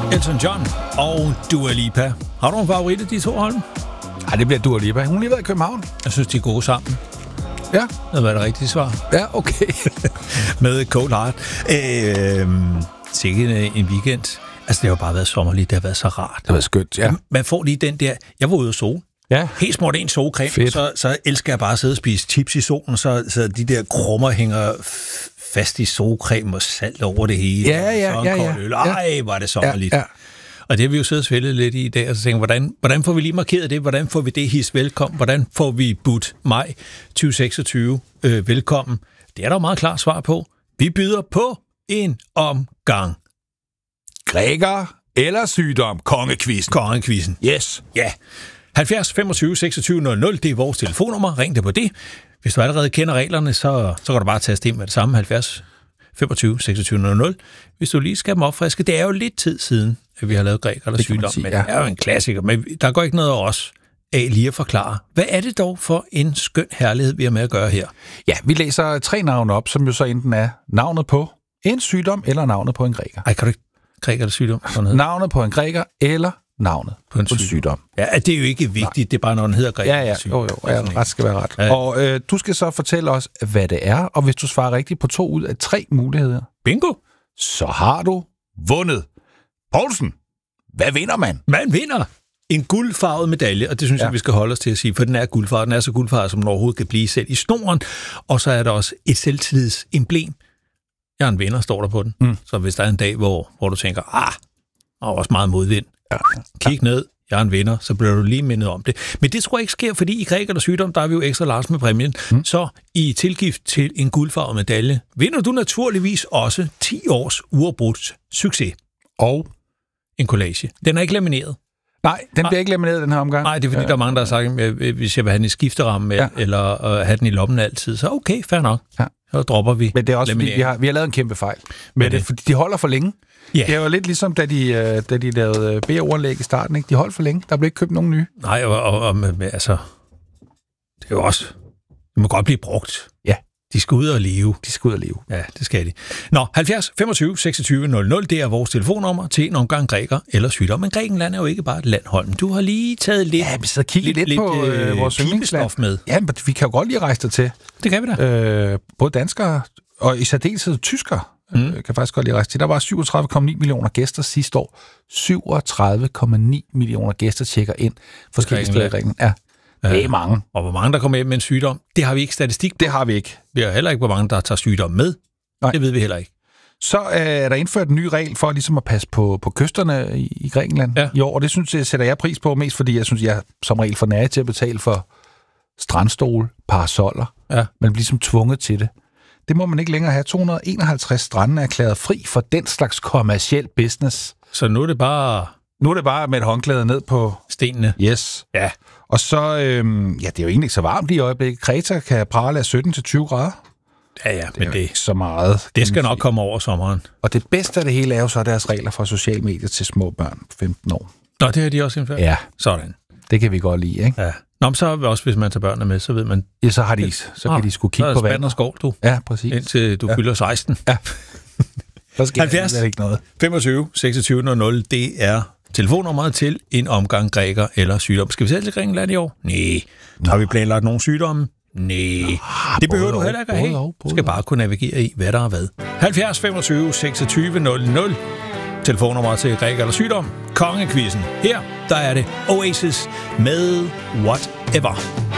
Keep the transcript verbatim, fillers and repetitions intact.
Elton John og Dua Lipa. Har du en favorit af de to, Holm? Nej, det bliver Dua Lipa. Hun har lige været i København. Jeg synes, de er gode sammen. Ja. Det var det rigtige svar. Ja, okay. Med Cold Heart. Øh, sikke en weekend. Altså, det har bare været sommerligt. Det har været så rart. Det har været skønt, ja. Man får lige den der... Jeg var ude at sove. Ja. Helt smurt en solcreme, så, så elsker jeg bare at sidde og spise chips i solen, så, så de der krummer hænger fast i solcreme og salt over det hele. Ja, ja, så en ja, kold ja. øl. Ej, var det sommerligt. Ja, ja. Og det har vi jo siddet og svældet lidt i i dag, og så tænker hvordan, hvordan får vi lige markeret det? Hvordan får vi det his velkommen? Hvordan får vi budt maj tyve seksogtyve øh, velkommen? Det er der jo meget klart svar på. Vi byder på en omgang. Græker eller sygdom? Kongekvisten. Kongekvisten. Yes. Ja. halvfjerds femogtyve seksogtyve nul nul, det er vores telefonnummer. Ring det på det. Hvis du allerede kender reglerne, så, så kan du bare taste ind med det samme. halvfjerds femogtyve seksogtyve nul nul. Hvis du lige skal dem opfriske. Det er jo lidt tid siden, at vi har lavet græker eller sygdom. Sige, men ja. det er jo en klassiker. Men der går ikke noget af os af lige at forklare. Hvad er det dog for en skøn herlighed, vi har med at gøre her? Ja, vi læser tre navne op, som jo så enten er navnet på en sygdom eller navnet på en græker. Ej, kan du ikke græker eller sygdom? Navnet på en græker eller navnet på en, på en sygdom. sygdom. Ja, det er jo ikke vigtigt. Nej. Det er bare, når den hedder græker. Ja, ja. Jo, jo. Ja, ret skal være ret. Ja. Og øh, du skal så fortælle os, hvad det er, og hvis du svarer rigtigt på to ud af tre muligheder, bingo, så har du vundet. Poulsen, hvad vinder man? Man vinder en guldfarvet medalje, og det synes ja. jeg, vi skal holde os til at sige, for den er guldfarvet. Den er så guldfarvet, som den overhovedet kan blive selv i snoren. Og så er der også et selvtillidsemblem. Jeg er en vinder, står der på den. Mm. Så hvis der er en dag, hvor, hvor du tænker, ah, og også meget modvind, ja. kig ned, jeg er en vinder, så bliver du lige mindet om det. Men det tror jeg ikke sker, fordi i græker eller sygdom, der er vi jo ekstra large med præmien. Mm. Så i tilgift til en guldfarvet medalje, vinder du naturligvis også ti års uafbrudt succes. Og en collage. Den er ikke lamineret. Nej, den bliver ikke lamineret den her omgang. Nej, det er fordi, ja. der er mange, der har sagt, at hvis jeg vil have den i skifteramme, ja. eller uh, have den i lommen altid, så okay, fair nok. Ja. Så dropper vi. Men det er også fordi, vi har, vi har lavet en kæmpe fejl med det, fordi de holder for længe. Yeah. Det er jo lidt ligesom, da de, da de lavede B O-ordlæg i starten, ikke? De holdt for længe. Der blev ikke købt nogen nye. Nej, og, og, og med, altså, det er jo også, det må godt blive brugt. Ja. De skal ud og leve. De skal ud og leve. Ja, det skal de. Nå, halvfjerds femogtyve seksogtyve nul nul, det er vores telefonnummer til en omgang græker eller sygdom. Men Grækenland er jo ikke bare et land, Holm. Du har lige taget lidt... Ja, vi så kigger lidt, lidt på øh, vores yndlingsland med. Ja, men vi kan jo godt lige rejse der til. Det kan vi da. Øh, både danskere og i særdeleshed tyskere mm. øh, kan faktisk godt lige rejse til. Der var syvogtredive komma ni millioner gæster sidste år. syvogtredive komma ni millioner gæster tjekker ind forskellige steder i Grækenland. Ja. Det er mange. Og hvor mange, der kommer hjem med en sygdom, det har vi ikke statistik på. Det har vi ikke. Vi har heller ikke, hvor mange, der tager sygdom med. Nej. Det ved vi heller ikke. Så er der indført en ny regel for ligesom at passe på, på kysterne i, i Grækenland ja. i år, og det synes jeg, sætter jeg pris på mest, fordi jeg synes, jeg som regel for nær til at betale for strandstole, parasoller. Ja. Man bliver ligesom tvunget til det. Det må man ikke længere have. to hundrede og enoghalvtreds strande er erklæret fri for den slags kommerciel business. Så nu er det bare... Nu er det bare med et håndklæde ned på... stenene. Yes. Ja. Og så, øhm, ja, det er jo egentlig ikke så varmt i øjeblikket. Kreta kan prale af sytten til tyve grader. Ja, ja, det men det... ikke så meget. Det skal nok komme over sommeren. Og det bedste af det hele er jo så deres regler for sociale medier til små børn på femten år. Nå, det har de også indført? Ja. Sådan. Det kan vi godt lide, ikke? Ja. Nå, men så også, hvis man tager børnene med, så ved man... Ja, så har de, så kan ah, de sgu kigge på vandet. Så er der spand og skov, du. Ja, præcis. Indtil du ja. fylder seksten. Ja. Så skal halvfjerds det ikke noget. femogtyve seksogtyve nul nul, det er telefonnummeret til en omgang græker eller sygdom. Skal vi selv til Grækenland i år? Nej. Har vi planlagt nogle sygdomme? Nej. Det behøver du heller ikke at have. Du skal bare kunne navigere i, hvad der er hvad. halvfjerds femogtyve seksogtyve nul nul. Telefonnummeret til græker eller sygdom. Kongekvisten. Her, der er det Oasis med Whatever.